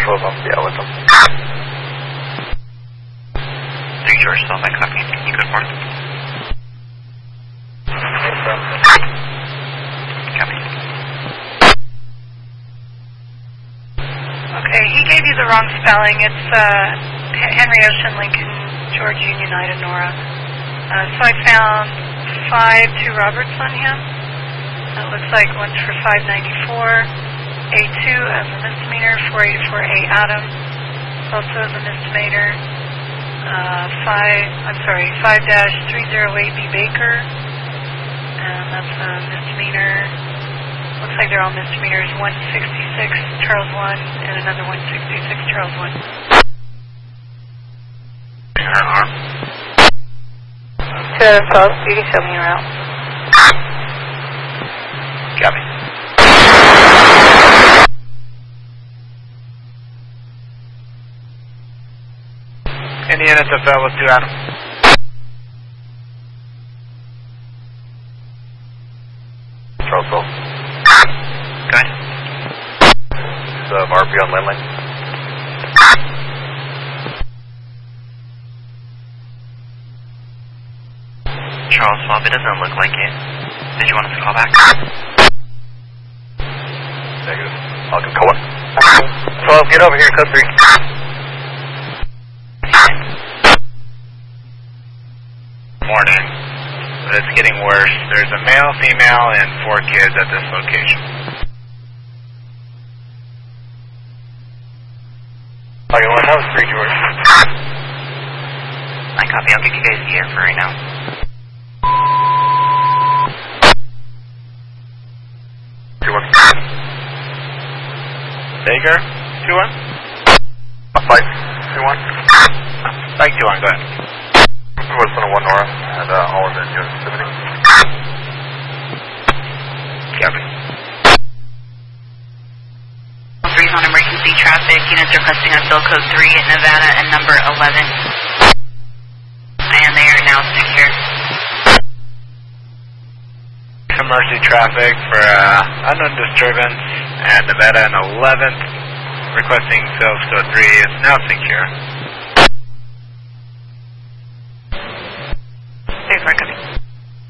Marshals, I'll be out with them. 3 George, still by copy. You good for it? Copy. Okay, he gave you the wrong spelling. It's Henry Ocean Lincoln George Union Ida Nora. So I found 5 2 Roberts on him. It looks like one's for 594. A2 as a misdemeanor, 484A Adam, also as a misdemeanor. 5-30AB Baker, and that's a misdemeanor. Looks like they're all misdemeanors. 166 Charles 1 and another 166 Charles 1. Her arm. 212, Beauty, show me around. Copy. Any units of with 2 Adam? Charlesville. Go ahead. RP on Lindley. Charles Swab, it doesn't look like it. Did you want us to call back? Negative. I'll give call 1. 12, get over here, code 3. Morning. It's getting worse. There's a male, female, and 4 kids at this location. Okay, well, that was 3 George. I copy. I'll give you guys the air for right now. Baker, 2-1? Mike, 2-1. Mike, 2-1, go ahead. What's on 1 Nora, and all of the units vicinity. Copy. 3's on emergency traffic. Units requesting on bill code 3 at Nevada and number 11. And they are now secure. Emergency traffic for unknown disturbance and Nevada and 11th. Requesting sales code 3 is now secure.